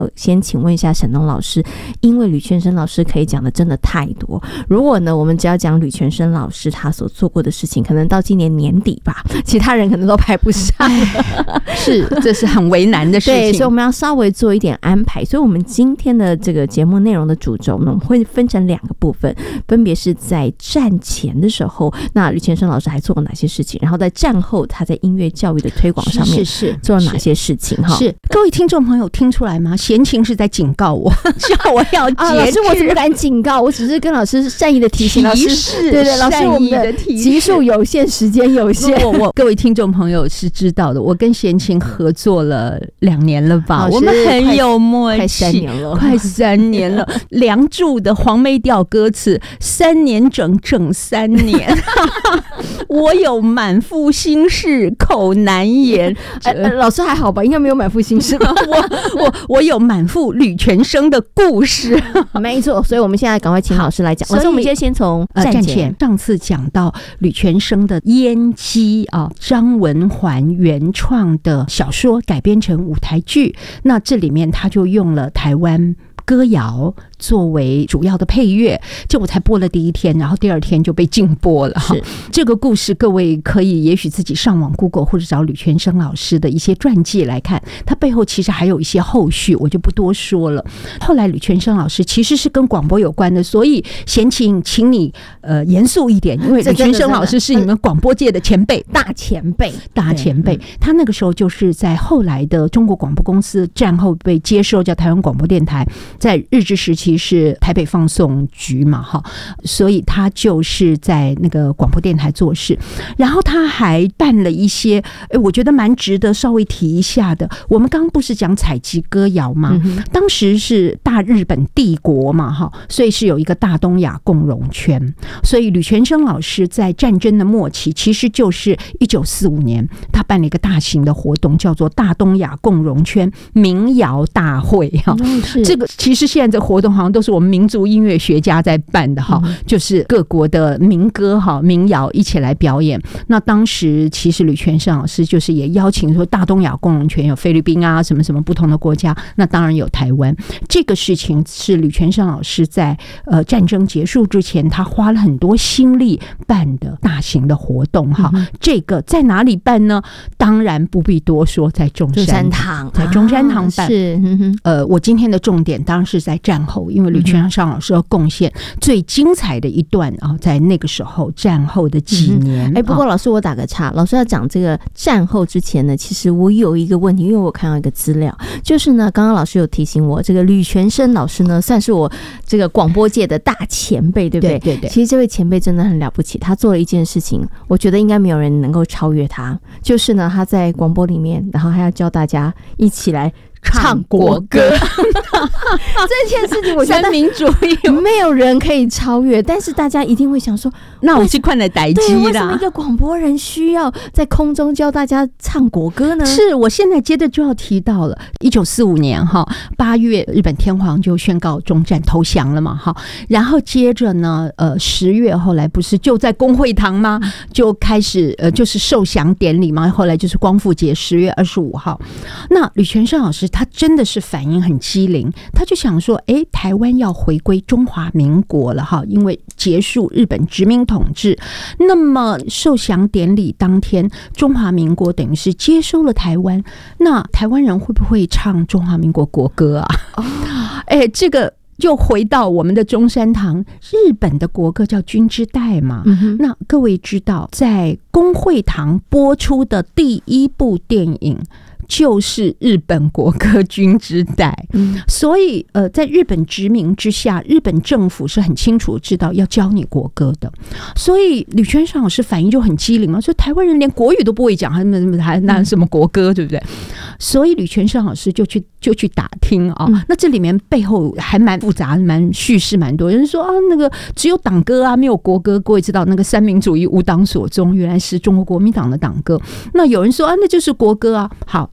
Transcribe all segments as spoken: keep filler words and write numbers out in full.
先请问一下沈东老师，因为吕全生老师可以讲的真的太多，如果呢我们只要讲吕全生老师他所做过的事情，可能到今年年底吧，其他人可能都排不上是，这是很为难的事情。 对，所以我们要稍微做一点安排。所以我们今天的这个节目内容的主轴呢，我们会分成两个部分，分别是在战前的时候，那吕全生老师还做了哪些事情，然后在战后他在音乐教育的推广上面做了哪些事情。 是, 是各位听众朋友听出来吗？贤琴是在警告我叫我要节制、啊、 老师我怎么敢警告，我只是跟老师善意的提醒，老师对对，老师我们的集数有限，时间有限。 我我各位听众朋友是知道的，我跟贤琴合作了两年了吧，我们很有默契， 快三年了， 快三年了。梁祝的黄梅调歌词，三年整整三年我有满腹心事口难言、 呃呃、老师还好吧，应该没有满腹心事吧我我我有满腹吕全生的故事没错，所以我们现在赶快请老师来讲。所以我们先先从战前、呃、战前上次讲到吕全生的燕姬啊，张文环原创的小说改编成舞台剧，那这里面他就用了台湾歌谣作为主要的配乐，结果才播了第一天，然后第二天就被禁播了。是这个故事，各位可以也许自己上网 Google 或者找吕全生老师的一些传记来看，它背后其实还有一些后续，我就不多说了。后来吕全生老师其实是跟广播有关的，所以贤琴，请你呃严肃一点，因为吕全生老师是你们广播界的前辈， 大前辈， 大前辈。他那个时候就是在后来的中国广播公司战后被接收，叫台湾广播电台。在日治时期是台北放送局嘛，哈，所以他就是在那个广播电台做事，然后他还办了一些，哎，我觉得蛮值得稍微提一下的。我们刚刚不是讲采集歌谣嘛、嗯，当时是大日本帝国嘛，哈，所以是有一个大东亚共荣圈，所以吕全生老师在战争的末期，其实就是一九四五年，他办了一个大型的活动，叫做大东亚共荣圈民谣大会，哈、嗯，这个其实现在这活动好像都是我们民族音乐学家在办的哈、嗯，就是各国的民歌哈、民谣一起来表演。那当时其实吕全生老师就是也邀请说大东亚共荣圈有菲律宾啊什么什么不同的国家，那当然有台湾。这个事情是吕全生老师在呃战争结束之前，他花了很多心力办的大型的活动哈、嗯。这个在哪里办呢？当然不必多说，在中山堂，在中山堂办。啊、是、嗯，呃，我今天的重点当然是在战后，因为吕全生老师要贡献最精彩的一段啊，在那个时候战后的几年。哎、 嗯欸，不过老师我打个岔，老师要讲这个战后之前呢，其实我有一个问题，因为我看到一个资料，就是呢，刚刚老师有提醒我，这个吕全生老师呢，算是我这个广播界的大前辈，对不对？对对对。其实这位前辈真的很了不起，他做了一件事情，我觉得应该没有人能够超越他，就是呢，他在广播里面，然后还要教大家一起来唱国歌这件事情我觉得三民主义没有人可以超越，但是大家一定会想说， 那我去看了代机啦， 为什么一个广播人需要在空中教大家唱国歌呢？ 是我现在接着就要提到了一九四五年哈八月，日本天皇就宣告终战投降了嘛哈，然后接着呢呃十月后来不是就在公会堂吗？就开始呃就是受降典礼嘛，后来就是光复节十月二十五号，那吕全生老师他真的是反应很机灵，他就想说，哎，台湾要回归中华民国了哈，因为结束日本殖民统治。那么受降典礼当天，中华民国等于是接收了台湾，那台湾人会不会唱中华民国国歌啊？哦，哎，这个。就回到我们的中山堂，日本的国歌叫《君之代》嘛、嗯。那各位知道，在公会堂播出的第一部电影就是日本国歌《君之代》，嗯，所以呃，在日本殖民之下，日本政府是很清楚知道要教你国歌的，所以吕全生老师反应就很机灵嘛，说台湾人连国语都不会讲，他们还拿什么国歌，对不对？所以吕全生老师就去就去打听啊、嗯，那这里面背后还蛮复杂，蛮叙事蛮多人说啊，那个只有党歌啊，没有国歌。各位知道那个三民主义无党所宗，原来是中国国民党的党歌。那有人说啊，那就是国歌啊。好。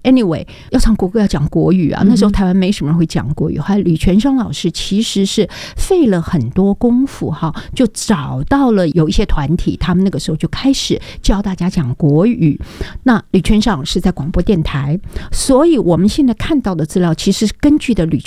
anyway 要唱国歌要讲国语啊，那时候台湾没什么人会讲国语，还有吕全生老师其实是费了很多功夫哈，就找到了有一些团体，他们那个时候就开始教大家讲国语。那吕全生老师在广播电台，所以我们现在看到的资料其实是根据的吕